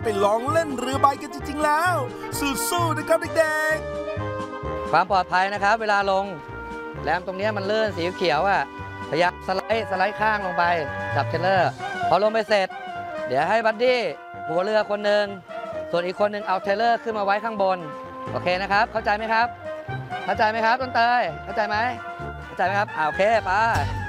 ไปลองเล่นเรือใบกันจริงๆแล้วสู้ๆนะครับเด็กๆความปลอดภัยนะครับเวลาลงแรมตรงนี้มันลื่นสีเขียวอ่ะพยายามสไลด์ข้างลงไปจับเทรลเลอร์พอลงไปเสร็จเดี๋ยวให้บัดดี้หัวเรือคนหนึ่งส่วนอีกคนหนึ่งเอาเทรลเลอร์ขึ้นมาไว้ข้างบนโอเคนะครับเข้าใจไหมครับเข้าใจไหมครับต้นเตยเข้าใจไหมเข้าใจไหมครับโอเคไป